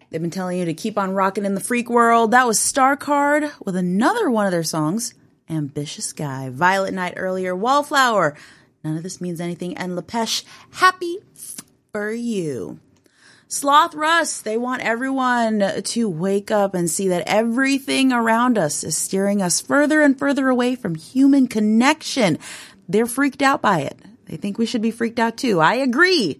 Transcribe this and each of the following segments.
They've been telling you to keep on rocking in the freak world. That was Starcard with another one of their songs, Ambitious Guy. Violet Night earlier, Wallflower, None of This Means Anything, and Lepesh, Happy for You. Sloth Russ, they want everyone to wake up and see that everything around us is steering us further and further away from human connection. They're freaked out by it. They think we should be freaked out too. I agree.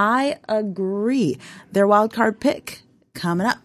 Their wildcard pick coming up.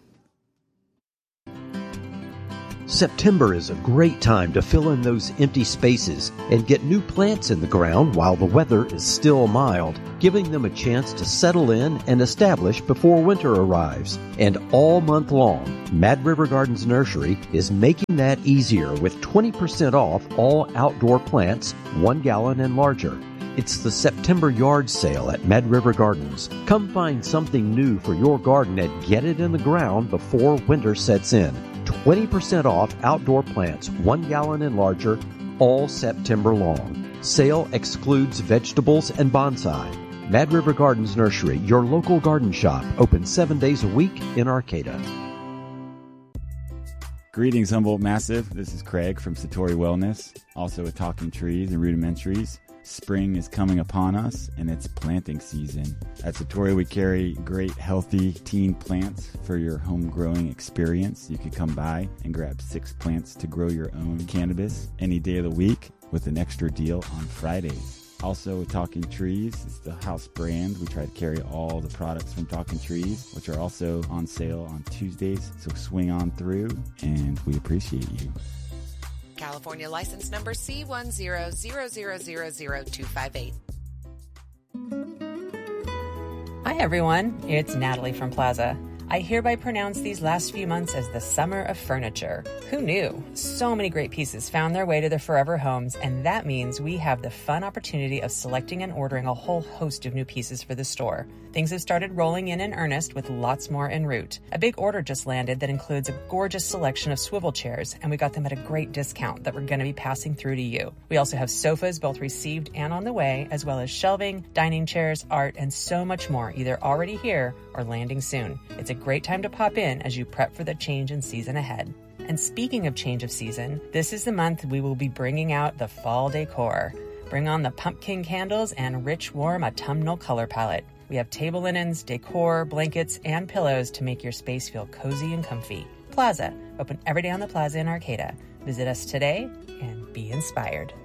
September is a great time to fill in those empty spaces and get new plants in the ground while the weather is still mild, giving them a chance to settle in and establish before winter arrives. And all month long, Mad River Gardens Nursery is making that easier with 20% off all outdoor plants, 1 gallon and larger. It's the September yard sale at Mad River Gardens. Come find something new for your garden and get it in the ground before winter sets in. 20% off outdoor plants, 1 gallon and larger, all September long. Sale excludes vegetables and bonsai. Mad River Gardens Nursery, your local garden shop, open 7 days a week in Arcata. Greetings, Humboldt Massive. This is Craig from Satori Wellness, also with Talking Trees and Rudimentaries. Spring is coming upon us, and it's planting season. At Satori, we carry great, healthy teen plants for your home growing experience. You could come by and grab 6 plants to grow your own cannabis any day of the week with an extra deal on Fridays. Also, with Talking Trees, it's the house brand. We try to carry all the products from Talking Trees, which are also on sale on Tuesdays. So swing on through, and we appreciate you. California license number C10000258. Hi everyone, it's Natalie from Plaza. I hereby pronounce these last few months as the summer of furniture. Who knew? So many great pieces found their way to their forever homes, and that means we have the fun opportunity of selecting and ordering a whole host of new pieces for the store. Things have started rolling in earnest with lots more en route. A big order just landed that includes a gorgeous selection of swivel chairs, and we got them at a great discount that we're going to be passing through to you. We also have sofas both received and on the way, as well as shelving, dining chairs, art, and so much more, either already here or landing soon. It's a great time to pop in as you prep for the change in season ahead. And speaking of change of season, this is the month we will be bringing out the fall decor. Bring on the pumpkin candles and rich, warm autumnal color palette. We have table linens, decor, blankets, and pillows to make your space feel cozy and comfy. Plaza, open every day on the Plaza in Arcata. Visit us today and be inspired.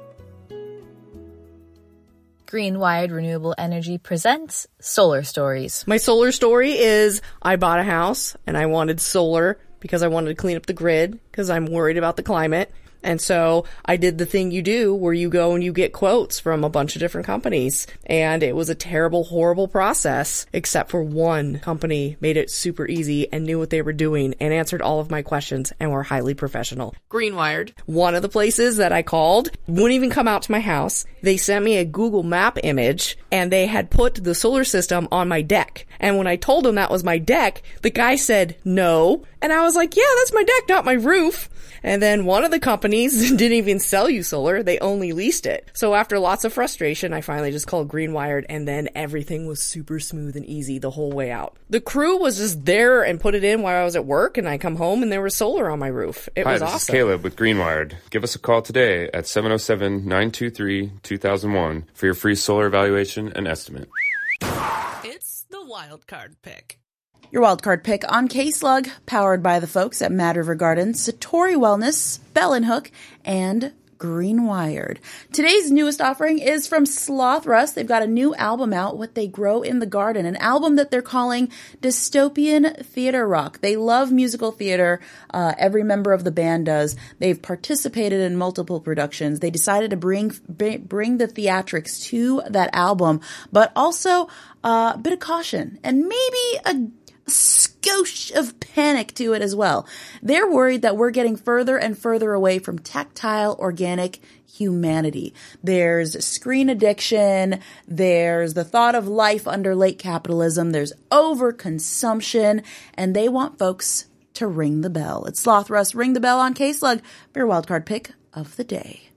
Green Wired Renewable Energy presents Solar Stories. My solar story is I bought a house and I wanted solar because I wanted to clean up the grid because I'm worried about the climate. And so I did the thing you do where you go and you get quotes from a bunch of different companies. And it was a terrible, horrible process, except for one company made it super easy and knew what they were doing and answered all of my questions and were highly professional. Greenwired. One of the places that I called wouldn't even come out to my house. They sent me a Google Map image and they had put the solar system on my deck. And when I told them that was my deck, the guy said no. And I was like, yeah, that's my deck, not my roof. And then one of the companies didn't even sell you solar. They only leased it. So after lots of frustration, I finally just called Greenwired, and then everything was super smooth and easy the whole way out. The crew was just there and put it in while I was at work, and I come home and there was solar on my roof. It was awesome. Hi, this is Caleb with Greenwired. Give us a call today at 707-923-2001 for your free solar evaluation and estimate. It's the wild card pick. Your wildcard pick on K-Slug, powered by the folks at Mad River Gardens, Satori Wellness, Bell & Hook, and Greenwired. Today's newest offering is from Sloth Russ. They've got a new album out, What They Grow in the Garden, an album that they're calling Dystopian Theater Rock. They love musical theater. Every member of the band does. They've participated in multiple productions. They decided to bring the theatrics to that album, but also a bit of caution and maybe a skosh of panic to it as well. They're worried that we're getting further and further away from tactile, organic humanity. There's screen addiction. There's the thought of life under late capitalism. There's overconsumption, and they want folks to ring the bell. It's Sloth Russ, Ring the Bell on K-Slug, for your wildcard pick of the day.